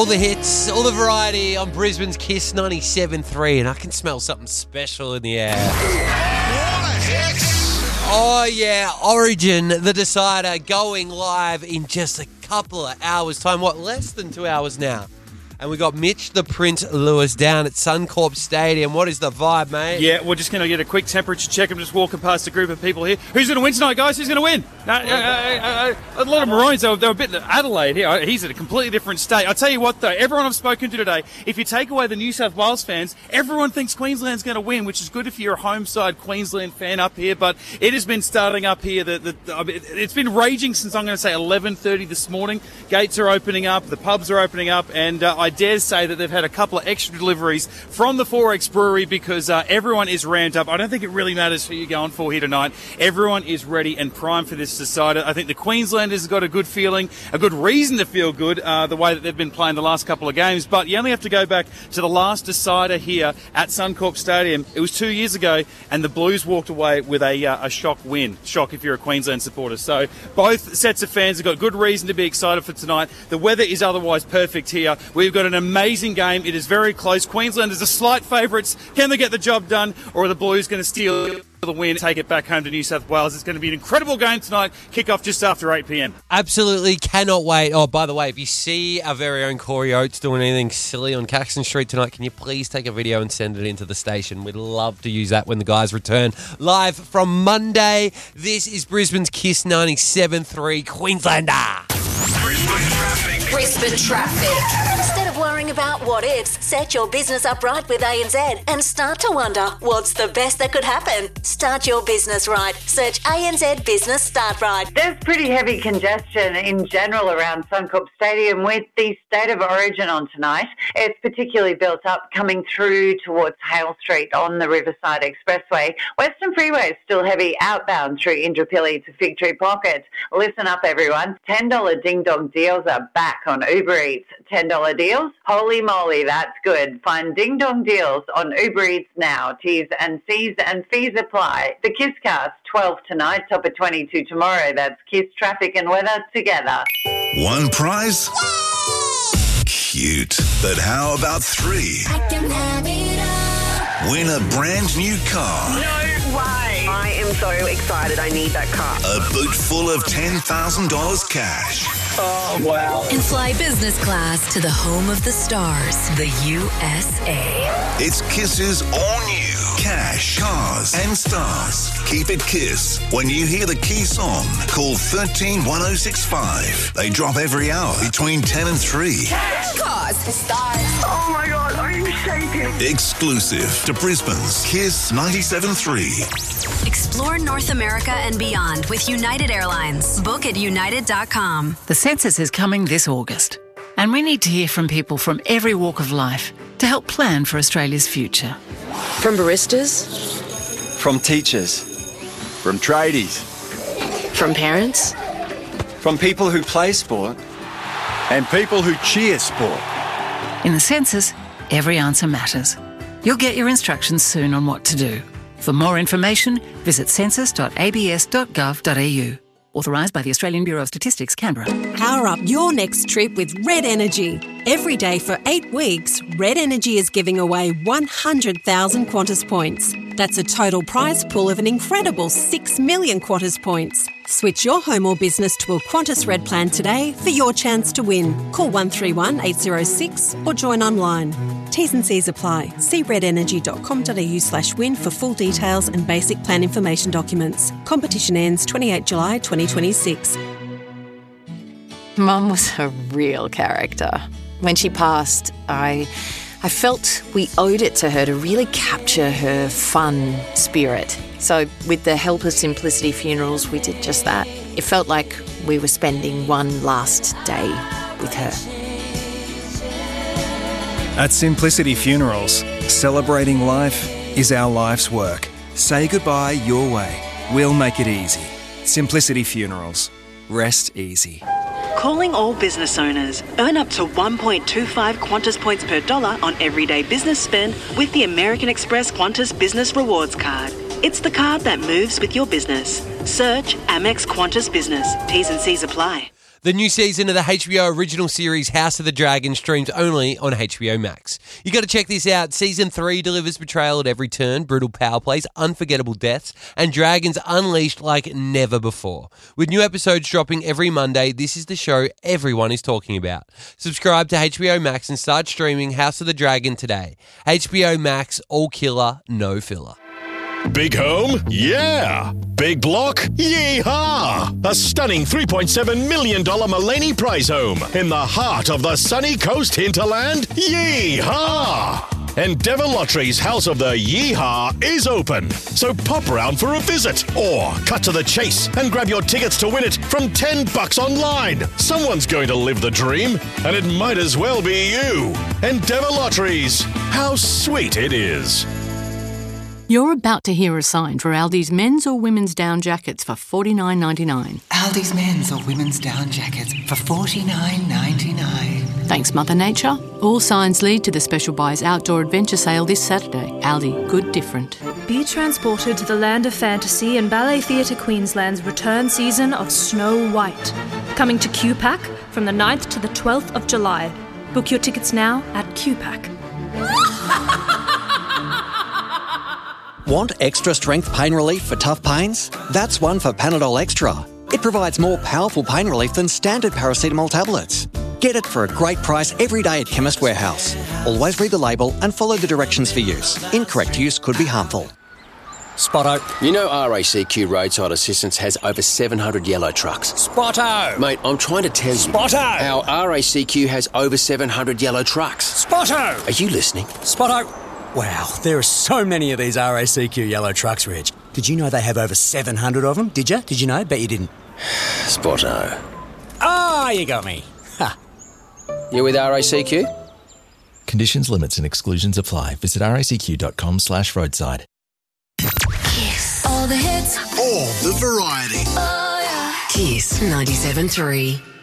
All the hits, all the variety on Brisbane's Kiss 97.3, and I can smell something special in the air. What a hit! Oh yeah, Origin, the decider, going live in just a couple of hours' time. What, less than 2 hours now? And we got Mitch the Print Lewis down at Suncorp Stadium. What is the vibe, mate? Yeah, we're just going to get a quick temperature check. I'm just walking past a group of people here. Who's going to win tonight, guys? Who's going to win? A lot of Maroons, they're a bit Adelaide here. He's at a completely different state. I'll tell you what, though, everyone I've spoken to today, if you take away the New South Wales fans, everyone thinks Queensland's going to win, which is good if you're a home side Queensland fan up here. But it has been starting up here. It's been raging since, I'm going to say, 11:30 this morning. Gates are opening up, the pubs are opening up, and I dare say that they've had a couple of extra deliveries from the 4X Brewery because everyone is ramped up. I don't think it really matters who you're going for here tonight. Everyone is ready and primed for this decider. I think the Queenslanders have got a good feeling, a good reason to feel good, the way that they've been playing the last couple of games. But you only have to go back to the last decider here at Suncorp Stadium. It was 2 years ago, and the Blues walked away with a shock win. Shock if you're a Queensland supporter. So both sets of fans have got good reason to be excited for tonight. The weather is otherwise perfect here. We've got an amazing game. It is very close. Queensland is a slight favourites. Can they get the job done, or are the Blues going to steal the win, take it back home to New South Wales? It's going to be an incredible game tonight. Kick off just after 8 p.m. Absolutely cannot wait. Oh, by the way, if you see our very own Corey Oates doing anything silly on Caxton Street tonight, can you please take a video and send it into the station? We'd love to use that when the guys return. Live from Monday, this is Brisbane's Kiss 97.3 Queenslander. Brisbane traffic. Instead of worrying about what ifs, set your business up right with ANZ and start to wonder what's the best that could happen. Start your business right. Search ANZ Business Start Right. There's pretty heavy congestion in general around Suncorp Stadium with the State of Origin on tonight. It's particularly built up coming through towards Hale Street on the Riverside Expressway. Western Freeway is still heavy outbound through Indooroopilly to Fig Tree Pocket. Listen up, everyone. $10 Ding Dong deals are back on Uber Eats. $10 deals? Holy moly, that's good. Find Ding Dong deals on Uber Eats now. T's and C's and fees apply. The Kisscast, 12 tonight, top of 22 tomorrow. That's Kiss traffic and weather together. One prize? Cute. But how about three? I can have it all. Win a brand new car. No way. I am so excited. I need that car. A boot full of $10,000 cash. Oh, wow. And fly business class to the home of the stars, the USA. It's Kiss's all-new cash, cars and stars. Keep it Kiss. When you hear the key song, call 131065. They drop every hour between 10 and 3. Cars, stars. Oh, my God. I'm shaking. Exclusive to Brisbane's Kiss 97.3. Explore North America and beyond with United Airlines. Book at united.com. The census is coming this August, and we need to hear from people from every walk of life to help plan for Australia's future. From baristas, from teachers, from tradies, from parents, from people who play sport, and people who cheer sport. In the census, every answer matters. You'll get your instructions soon on what to do. For more information, visit census.abs.gov.au. Authorised by the Australian Bureau of Statistics, Canberra. Power up your next trip with Red Energy. Every day for 8 weeks, Red Energy is giving away 100,000 Qantas points. That's a total prize pool of an incredible 6 million Qantas points. Switch your home or business to a Qantas Red plan today for your chance to win. Call 131 806 or join online. T's and C's apply. See redenergy.com.au/win for full details and basic plan information documents. Competition ends 28 July 2026. Mum was a real character. When she passed, I felt we owed it to her to really capture her fun spirit. So with the help of Simplicity Funerals, we did just that. It felt like we were spending one last day with her. At Simplicity Funerals, celebrating life is our life's work. Say goodbye your way. We'll make it easy. Simplicity Funerals. Rest easy. Calling all business owners. Earn up to 1.25 Qantas points per dollar on everyday business spend with the American Express Qantas Business Rewards Card. It's the card that moves with your business. Search Amex Qantas Business. T's and C's apply. The new season of the HBO original series House of the Dragon streams only on HBO Max. You got to check this out. Season 3 delivers betrayal at every turn, brutal power plays, unforgettable deaths, and dragons unleashed like never before. With new episodes dropping every Monday, this is the show everyone is talking about. Subscribe to HBO Max and start streaming House of the Dragon today. HBO Max, all killer, no filler. Big home? Yeah. Big block? Yeehaw! A stunning $3.7 million Mullaney Prize home in the heart of the sunny coast hinterland? Yeehaw! Endeavour Lottery's House of the Yeehaw is open, so pop round for a visit or cut to the chase and grab your tickets to win it from $10 online. Someone's going to live the dream, and it might as well be you. Endeavour Lotteries. How sweet it is. You're about to hear a sign for Aldi's men's or women's down jackets for $49.99. Aldi's men's or women's down jackets for $49.99. Thanks, Mother Nature. All signs lead to the Special Buys Outdoor Adventure Sale this Saturday. Aldi, good different. Be transported to the land of fantasy in Ballet Theatre Queensland's return season of Snow White. Coming to QPAC from the 9th to the 12th of July. Book your tickets now at QPAC. Want extra strength pain relief for tough pains? That's one for Panadol Extra. It provides more powerful pain relief than standard paracetamol tablets. Get it for a great price every day at Chemist Warehouse. Always read the label and follow the directions for use. Incorrect use could be harmful. Spotto. You know RACQ Roadside Assistance has over 700 yellow trucks. Spotto. Mate, I'm trying to tell you. Spotto. Our RACQ has over 700 yellow trucks. Spotto. Are you listening? Spotto. Wow, there are so many of these RACQ yellow trucks, Reg. Did you know they have over 700 of them? Did you? Did you know? Bet you didn't. Spotto. Ah, you got me. Ha. You with RACQ? Conditions, limits and exclusions apply. Visit racq.com/roadside. Kiss. All the hits. All the variety. Oh, yeah. Kiss 97.3.